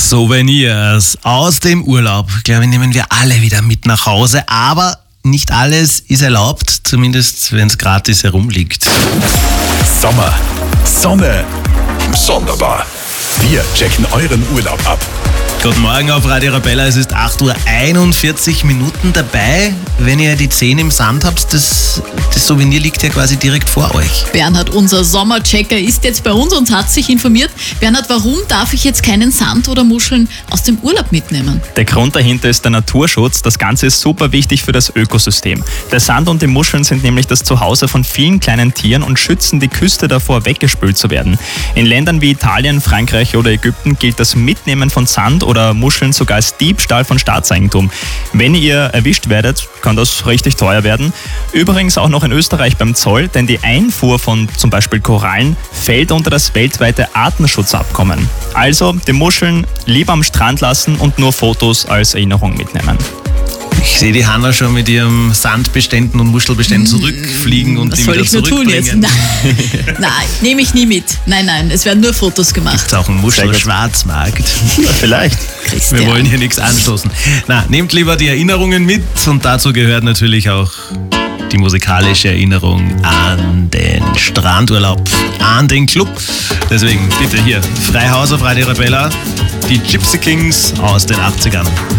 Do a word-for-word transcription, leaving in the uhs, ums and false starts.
Souvenirs aus dem Urlaub, glaube ich, nehmen wir alle wieder mit nach Hause, aber nicht alles ist erlaubt, zumindest wenn es gratis herumliegt. Sommer, Sonne, sonderbar. Wir checken euren Urlaub ab. Guten Morgen auf Radio Arabella, es ist acht Uhr einundvierzig Minuten dabei. Wenn ihr die Zehen im Sand habt, das, das Souvenir liegt ja quasi direkt vor euch. Bernhard, unser Sommerchecker, ist jetzt bei uns und hat sich informiert. Bernhard, warum darf ich jetzt keinen Sand oder Muscheln aus dem Urlaub mitnehmen? Der Grund dahinter ist der Naturschutz. Das Ganze ist super wichtig für das Ökosystem. Der Sand und die Muscheln sind nämlich das Zuhause von vielen kleinen Tieren und schützen die Küste davor, weggespült zu werden. In Ländern wie Italien, Frankreich oder Ägypten gilt das Mitnehmen von Sand oder Muscheln sogar als Diebstahl von Staatseigentum. Wenn ihr erwischt werdet, kann das richtig teuer werden. Übrigens auch noch in Österreich beim Zoll, denn die Einfuhr von zum Beispiel Korallen fällt unter das weltweite Artenschutzabkommen. Also die Muscheln lieber am Strand lassen und nur Fotos als Erinnerung mitnehmen. Ich sehe die Hanna schon mit ihrem Sandbeständen und Muschelbeständen zurückfliegen und Was die soll wieder ich nur tun zurückbringen. jetzt? Nein, nein nehme ich nie mit. Nein, nein, es werden nur Fotos gemacht. Gibt's auch einen Muschelschwarzmarkt? Vielleicht. Christian. Wir wollen hier nichts anstoßen. Na, nehmt lieber die Erinnerungen mit und dazu gehört natürlich auch die musikalische Erinnerung an den Strandurlaub, an den Club. Deswegen bitte hier, Freihaus auf Radio Arabella, die Gypsy Kings aus den achtzigern.